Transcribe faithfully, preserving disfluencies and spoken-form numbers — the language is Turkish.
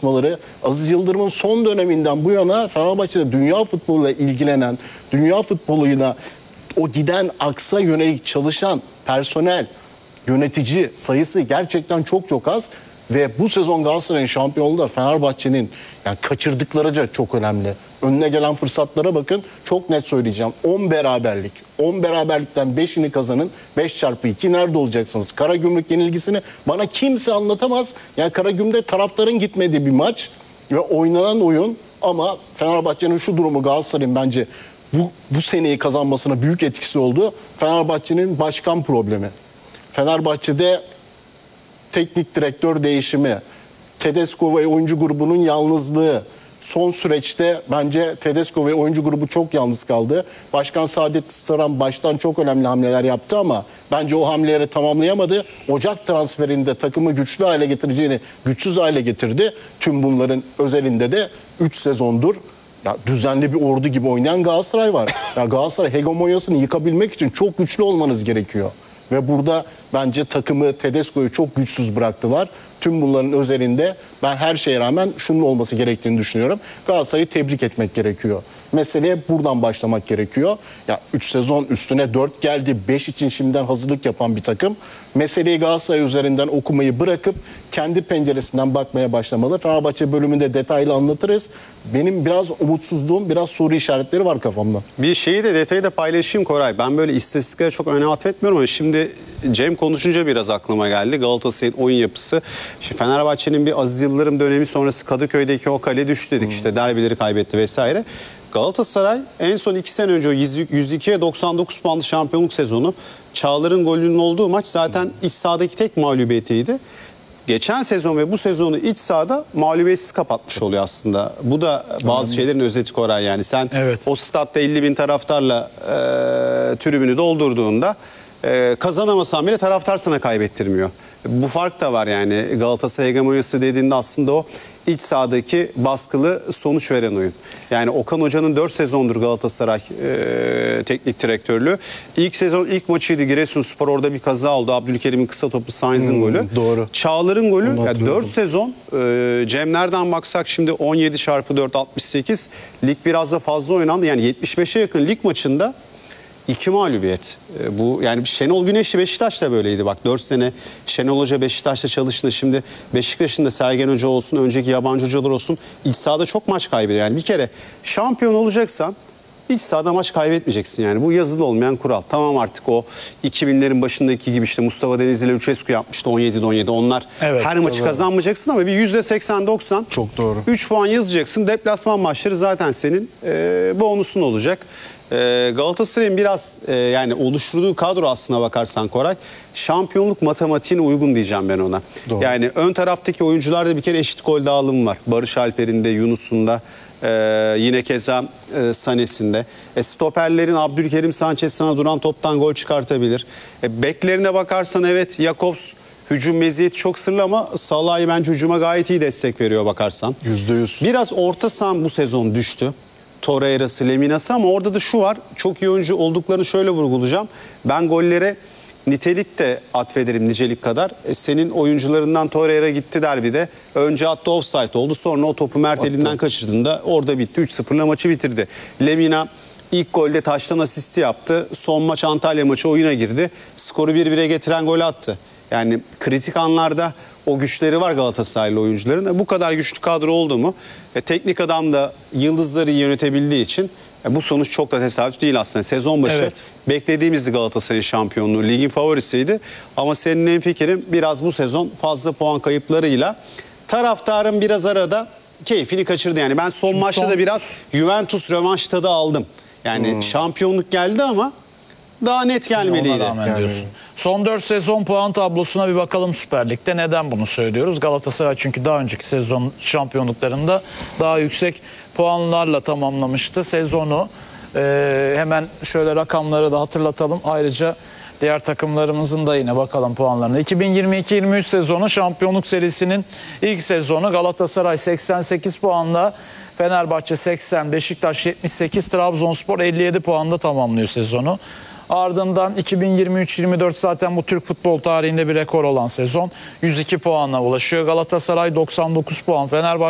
çalışmaları Aziz Yıldırım'ın son döneminden bu yana Fenerbahçe'de dünya futboluyla ilgilenen, dünya futboluyla o giden aksa yönelik çalışan personel, yönetici sayısı gerçekten çok çok az. Ve bu sezon Galatasaray'ın şampiyonluğu da Fenerbahçe'nin yani kaçırdıkları da çok önemli. Önüne gelen fırsatlara bakın, çok net söyleyeceğim. on beraberlik. on beraberlikten beşini kazanın. beş çarpı iki nerede olacaksınız? Karagümrük yenilgisini bana kimse anlatamaz. Yani Karagümrük'te taraftarın gitmediği bir maç ve oynanan oyun, ama Fenerbahçe'nin şu durumu Galatasaray'ın bence bu, bu seneyi kazanmasına büyük etkisi oldu. Fenerbahçe'nin başkan problemi. Fenerbahçe'de teknik direktör değişimi, Tedesco ve oyuncu grubunun yalnızlığı. Son süreçte bence Tedesco ve oyuncu grubu çok yalnız kaldı. Başkan Saadet Saran baştan çok önemli hamleler yaptı ama bence o hamleleri tamamlayamadı. Ocak transferinde takımı güçlü hale getireceğini güçsüz hale getirdi. Tüm bunların özelinde de üç sezondur ya düzenli bir ordu gibi oynayan Galatasaray var. Ya Galatasaray hegemonyasını yıkabilmek için çok güçlü olmanız gerekiyor. Ve burada bence takımı, Tedesco'yu çok güçsüz bıraktılar. Tüm bunların özelinde ben her şeye rağmen şunun olması gerektiğini düşünüyorum. Galatasaray'ı tebrik etmek gerekiyor. Meseleye buradan başlamak gerekiyor. Ya üç sezon üstüne dört geldi. beş için şimdiden hazırlık yapan bir takım. Meseleyi Galatasaray üzerinden okumayı bırakıp kendi penceresinden bakmaya başlamalı. Fenerbahçe bölümünde detaylı anlatırız. Benim biraz umutsuzluğum, biraz soru işaretleri var kafamda. Bir şeyi de detayı da paylaşayım Koray. Ben böyle istatistiklere çok önem atfetmiyorum ama şimdi Cem konuşunca biraz aklıma geldi. Galatasaray'ın oyun yapısı. Şimdi Fenerbahçe'nin bir Aziz Yıldırım dönemi sonrası Kadıköy'deki o kale düştü dedik. Hmm. İşte derbileri kaybetti vesaire. Galatasaray en son iki sene önce o yüz ikiye doksan dokuz puanlı şampiyonluk sezonu, Çağlar'ın golünün olduğu maç zaten iç sahadaki tek mağlubiyetiydi. Geçen sezon ve bu sezonu iç sahada mağlubiyetsiz kapatmış oluyor aslında. Bu da bazı hmm. şeylerin özeti Koray yani. Sen evet. o statta elli bin taraftarla e, tribünü doldurduğunda e, kazanamasan bile taraftar sana kaybettirmiyor. Bu fark da var yani. Galatasaray hegemonyası dediğinde aslında o iç sahadaki baskılı sonuç veren oyun. Yani Okan Hoca'nın dört sezondur Galatasaray e, teknik direktörlüğü. İlk sezon ilk maçıydı Giresunspor, orada bir kaza oldu. Abdülkerim'in kısa topu, Sainz'in hmm, golü. Doğru. Çağlar'ın golü. Yani dört sezon e, Cem nereden baksak şimdi on yedi çarpı dört altmış sekiz. Lig biraz da fazla oynandı. Yani yetmiş beşe yakın lig maçında İki mağlubiyet. Bu yani Şenol Güneşli Beşiktaş'ta böyleydi. Bak dört sene Şenol Hoca Beşiktaş'ta çalıştı. Şimdi Beşiktaş'ın da Sergen Hoca olsun, önceki yabancı hocalar olsun, iç sahada çok maç kaybediyor. Yani bir kere şampiyon olacaksan iç sahada maç kaybetmeyeceksin yani. Bu yazılı olmayan kural. Tamam, artık o iki binlerin başındaki gibi işte Mustafa Denizli ile Lucescu yapmıştı on yedi on yedi. Onlar evet, her maçı doğru. kazanmayacaksın ama bir yüzde seksen doksan çok doğru. üç puan yazacaksın. Deplasman maçları zaten senin e, bonusun olacak. Galatasaray'ın biraz e, yani oluşturduğu kadro aslına bakarsan Koray, şampiyonluk matematiğine uygun diyeceğim ben ona. Doğru. Yani ön taraftaki oyuncularda bir kere eşit gol dağılımı var. Barış Alper'in de, Yunus'un da, e, yine keza e, Sané'sinde. E, stoperlerin Abdülkerim, Sanchez sana duran toptan gol çıkartabilir. E, beklerine bakarsan evet, Jakobs hücum meziyeti çok sırlı ama Salah'ı bence hücuma gayet iyi destek veriyor bakarsan. yüzde yüz. Biraz orta saha bu sezon düştü. Torreira'sı, Lemina'sı, ama orada da şu var. Çok iyi oyuncu olduklarını şöyle vurgulayacağım. Ben gollere nitelik de atfederim nicelik kadar. E, senin oyuncularından Torreira gitti derbide. Önce attı, offside oldu. Sonra o topu Mert elinden kaçırdığında orada bitti. üç sıfırla maçı bitirdi. Lemina ilk golde taştan asisti yaptı. Son maç Antalya maçı oyuna girdi. Skoru bir bire getiren golü attı. Yani kritik anlarda o güçleri var Galatasaraylı oyuncuların. Bu kadar güçlü kadro oldu mu? E, teknik adam da yıldızları iyi yönetebildiği için e, bu sonuç çok da tesadüf değil aslında. Sezon başı evet. beklediğimizdi Galatasaray'ın şampiyonluğu. Ligin favorisiydi. Ama senin en fikrin biraz bu sezon fazla puan kayıplarıyla taraftarın biraz arada keyfini kaçırdı. Yani ben son Şimdi maçta son... da biraz Juventus rövanş tadı aldım. Yani hmm. şampiyonluk geldi ama daha net gelmeliydi. Yani. Son dört sezon puan tablosuna bir bakalım Süper Lig'de. Neden bunu söylüyoruz? Galatasaray çünkü daha önceki sezon şampiyonluklarında daha yüksek puanlarla tamamlamıştı sezonu. Ee, hemen şöyle rakamları da hatırlatalım. Ayrıca diğer takımlarımızın da yine bakalım puanlarına. iki bin yirmi iki yirmi üç sezonu şampiyonluk serisinin ilk sezonu. Galatasaray seksen sekiz puanla, Fenerbahçe seksen, Beşiktaş yetmiş sekiz, Trabzonspor elli yedi puanda tamamlıyor sezonu. Ardından iki bin yirmi üç yirmi dört zaten bu Türk futbol tarihinde bir rekor olan sezon. yüz iki puana ulaşıyor Galatasaray, doksan dokuz puan Fenerbahçe.